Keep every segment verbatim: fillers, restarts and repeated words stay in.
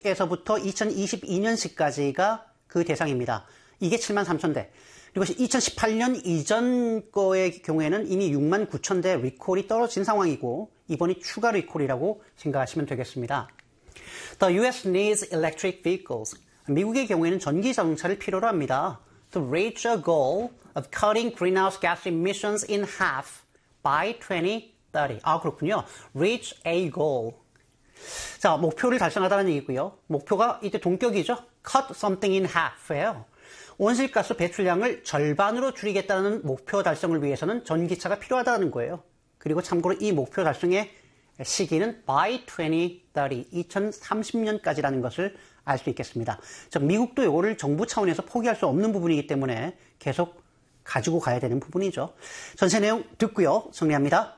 에서부터 이천이십이 년시까지가 그 대상입니다. 이게 칠만 삼천 대. 그리고 이천십팔 년 이전 거의 경우에는 이미 육만 구천 대 리콜이 떨어진 상황이고 이번이 추가 리콜이라고 생각하시면 되겠습니다. The U S needs electric vehicles. 미국의 경우에는 전기 자동차를 필요로 합니다. To reach a goal of cutting greenhouse gas emissions in half by twenty thirty. 아, 그렇군요. Reach a goal. 자, 목표를 달성하다는 얘기고요. 목표가 이때 동격이죠. Cut something in half예요. 온실가스 배출량을 절반으로 줄이겠다는 목표 달성을 위해서는 전기차가 필요하다는 거예요. 그리고 참고로 이 목표 달성의 시기는 by twenty thirty, 이천삼십 년까지라는 것을 알 수 있겠습니다. 즉, 미국도 이거를 정부 차원에서 포기할 수 없는 부분이기 때문에 계속 가지고 가야 되는 부분이죠. 전체 내용 듣고요. 정리합니다.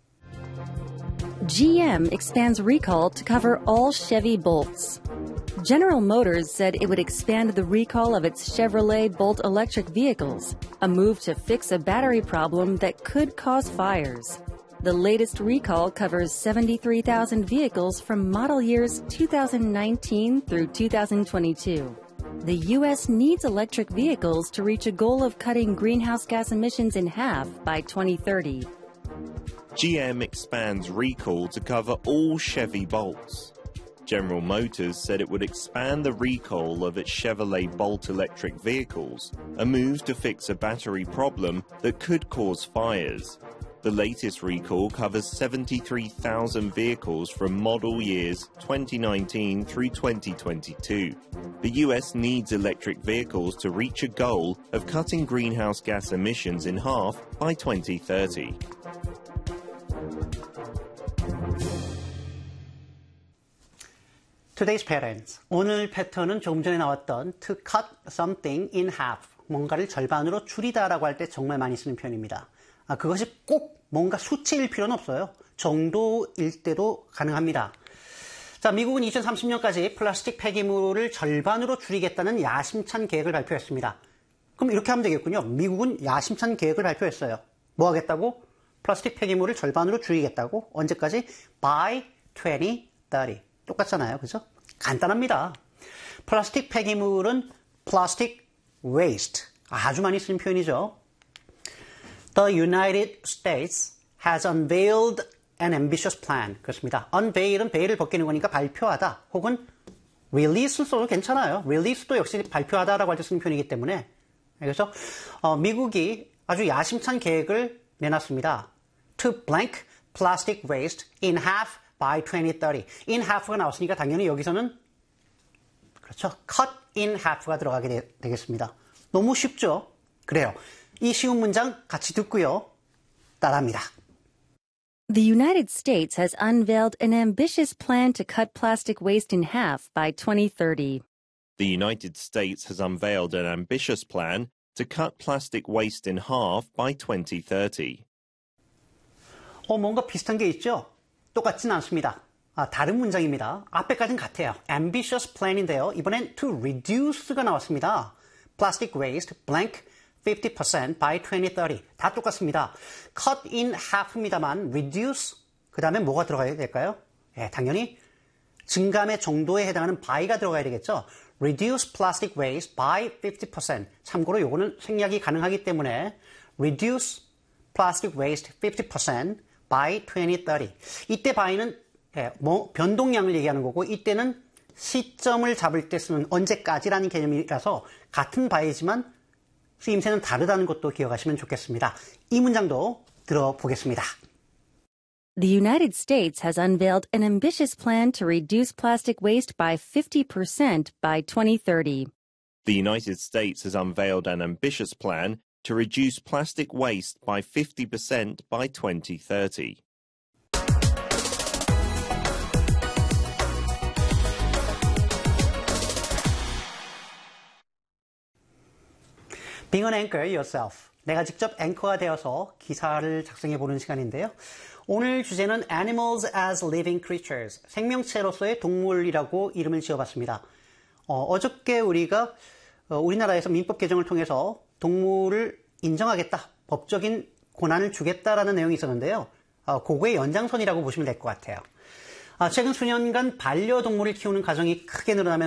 G M expands recall to cover all Chevy Bolts. General Motors said it would expand the recall of its Chevrolet Bolt electric vehicles, a move to fix a battery problem that could cause fires. The latest recall covers seventy-three thousand vehicles from model years two thousand nineteen through two thousand twenty-two. The U S needs electric vehicles to reach a goal of cutting greenhouse gas emissions in half by twenty thirty. G M expands recall to cover all Chevy Bolts. General Motors said it would expand the recall of its Chevrolet Bolt electric vehicles, a move to fix a battery problem that could cause fires. The latest recall covers seventy-three thousand vehicles from model years twenty nineteen through twenty twenty-two. The U S needs electric vehicles to reach a goal of cutting greenhouse gas emissions in half by twenty thirty. Today's patterns. 오늘 패턴은 조금 전에 나왔던 to cut something in half. 뭔가를 절반으로 줄이다라고 할 때 정말 많이 쓰는 표현입니다. 아, 그것이 꼭 뭔가 수치일 필요는 없어요. 정도일 때도 가능합니다. 자, 미국은 이천삼십 년까지 플라스틱 폐기물을 절반으로 줄이겠다는 야심찬 계획을 발표했습니다. 그럼 이렇게 하면 되겠군요. 미국은 야심찬 계획을 발표했어요. 뭐 하겠다고? 플라스틱 폐기물을 절반으로 줄이겠다고? 언제까지? by twenty thirty. 똑같잖아요. 그죠? 간단합니다. 플라스틱 폐기물은 plastic waste. 아주 많이 쓰는 표현이죠. The United States has unveiled an ambitious plan. 그렇습니다. unveil은 veil을 벗기는 거니까 발표하다. 혹은 release를 써도 괜찮아요. release도 역시 발표하다라고 할 때 쓰는 표현이기 때문에. 그래서 어, 미국이 아주 야심찬 계획을 내놨습니다. To blank plastic waste in half by twenty thirty. in half가 나왔으니까 당연히 여기서는 그렇죠. cut in half가 들어가게 되, 되겠습니다. 너무 쉽죠? 그래요. 이 쉬운 문장 같이 듣고요. 따라합니다. The United States has unveiled an ambitious plan to cut plastic waste in half by twenty thirty. The United States has unveiled an ambitious plan to cut plastic waste in half by twenty thirty. 어, 뭔가 비슷한 게 있죠? 똑같진 않습니다. 아, 다른 문장입니다. 앞에까지는 같아요. ambitious plan인데요. 이번엔 to reduce가 나왔습니다. plastic waste blank fifty percent by twenty thirty. 다 똑같습니다. cut in half입니다만 reduce 그 다음에 뭐가 들어가야 될까요? 예, 당연히 증감의 정도에 해당하는 by가 들어가야 되겠죠. reduce plastic waste by fifty percent. 참고로 요거는 생략이 가능하기 때문에 reduce plastic waste fifty percent by twenty thirty. 이때 by는 예, 뭐 변동량을 얘기하는 거고 이때는 시점을 잡을 때 쓰는 언제까지라는 개념이라서 같은 by지만 쓰임새는 다르다는 것도 기억하시면 좋겠습니다. 이 문장도 들어보겠습니다. The United States has unveiled an ambitious plan to reduce plastic waste by fifty percent by twenty thirty. The United States has unveiled an ambitious plan to reduce plastic waste by fifty percent by twenty thirty. Being an anchor yourself. 내가 직접 앵커가 되어서 기사를 작성해보는 시간인데요. 오늘 주제는 Animals as Living Creatures. 생명체로서의 동물이라고 이름을 지어봤습니다. 어, 어저께 우리가 어, 우리나라에서 민법 개정을 통해서 동물을 인정하겠다. 법적인 권한을 주겠다라는 내용이 있었는데요. 어, 그거의 연장선이라고 보시면 될 것 같아요. 아, 최근 수년간 반려동물을 키우는 가정이 크게 늘어나면서